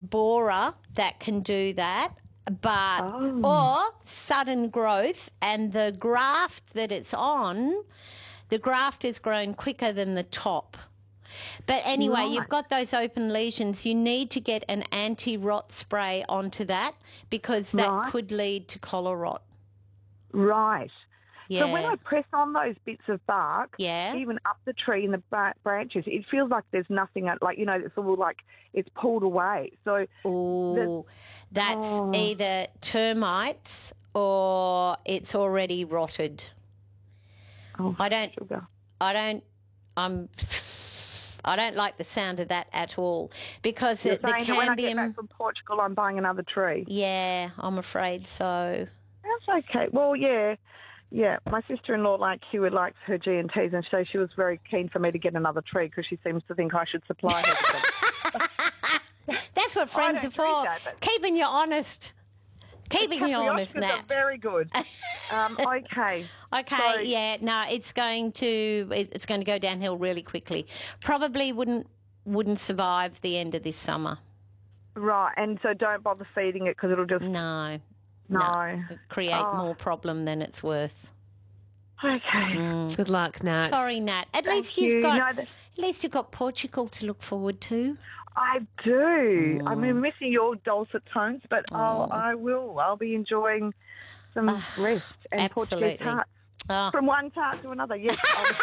borer that can do that, but or sudden growth, and the graft that it's on, the graft is grown quicker than the top. But anyway, you've got those open lesions. You need to get an anti-rot spray onto that because that could lead to collar rot. Right. Yeah. So when I press on those bits of bark, Yeah. even up the tree in the branches, it feels like there's nothing, like, you know, it's all like it's pulled away. So that's either termites or it's already rotted. Oh, I don't like the sound of that at all because You're the saying that when I get cambium. back from Portugal, I'm buying another tree. Yeah, I'm afraid so. That's okay. Well, yeah. My sister-in-law, Hewitt, likes her G&Ts, and so she was very keen for me to get another tree because she seems to think I should supply her with them. That's what friends are for. Keeping you honest. Keeping you honest, Nat. Are very good. Okay. Okay, So, yeah, no, it's going to go downhill really quickly. Probably wouldn't survive the end of this summer. Right, and so don't bother feeding it because it'll just... No. Create more problem than it's worth. Okay. Good luck, Nat. Sorry, Nat. At least you've got Portugal to look forward to. I do. I'm missing your dulcet tones, but I will. I'll be enjoying some rest and Portuguese tarts. From one tart to another, yes.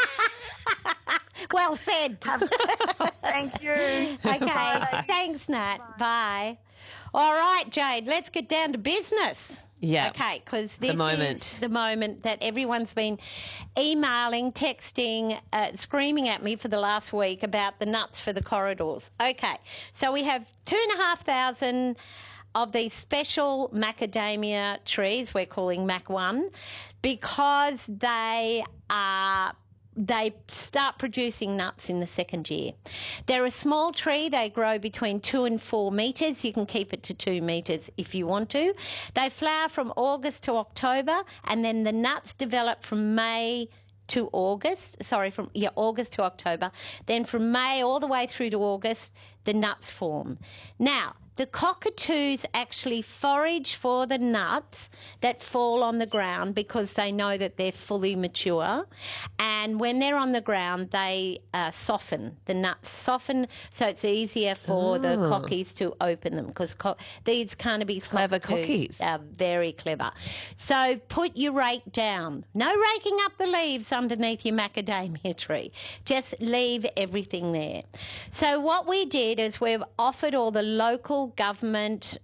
Well said. Thank you. Okay. Bye. Thanks, Nat. Bye. All right, Jade, let's get down to business. Yeah. Okay, because this is the moment that everyone's been emailing, texting, screaming at me for the last week about the nuts for the corridors. Okay, so we have 2,500 of these special macadamia trees we're calling Mac 1 because they start producing nuts in the second year. They're a small tree. They grow between 2 and 4 metres. You can keep it to 2 metres if you want to. They flower from August to October, and then the nuts develop from August to October. Then from May all the way through to August, the nuts form. Now, the cockatoos actually forage for the nuts that fall on the ground because they know that they're fully mature. And when they're on the ground, they soften. The nuts soften, so it's easier for the cockies to open them because these Carnaby's clever cockatoos are very clever. So put your rake down. No raking up the leaves underneath your macadamia tree. Just leave everything there. So what we did is we've offered all the local government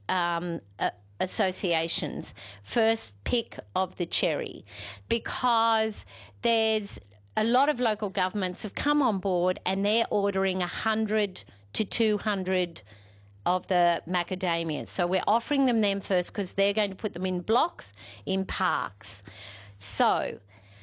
associations first pick of the cherry because there's a lot of local governments have come on board and they're ordering 100 to 200 of the macadamias. So we're offering them first because they're going to put them in blocks in parks. So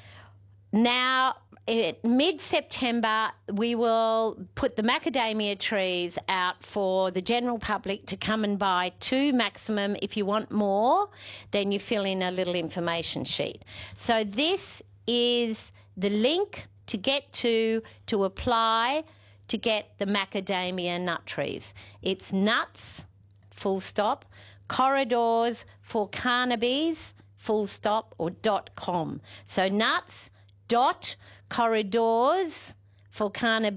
now, mid-September, we will put the macadamia trees out for the general public to come and buy 2 maximum. If you want more, then you fill in a little information sheet. So this is the link to get to apply to get the macadamia nut trees. It's nuts, full stop, corridors for Carnaby's, full stop, or .com. So nuts, corridors for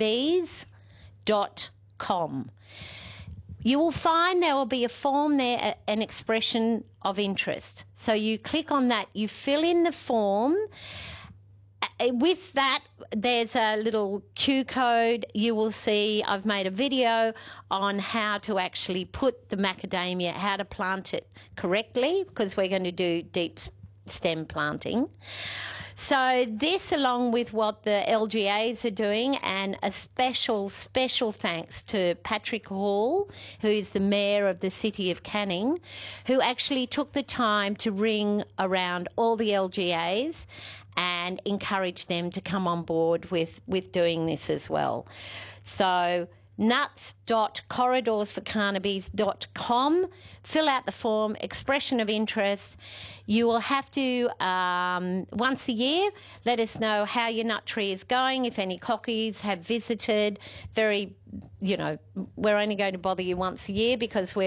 Carnaby's.com. You will find there will be a form there, an expression of interest. So you click on that, you fill in the form. With that, there's a little Q code. You will see I've made a video on how to actually put the macadamia, how to plant it correctly, because we're going to do deep stem planting. So this, along with what the LGAs are doing, and a special thanks to Patrick Hall, who is the Mayor of the City of Canning, who actually took the time to ring around all the LGAs and encourage them to come on board with doing this as well. So nuts.corridorsforcarnabys.com. Fill out the form, expression of interest. You will have to, once a year, let us know how your nut tree is going, if any cockies have visited. We're only going to bother you once a year because we're